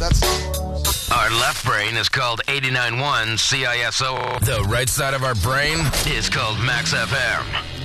That's Our left brain is called 89.1 CISO. The right side of our brain is called Max FM.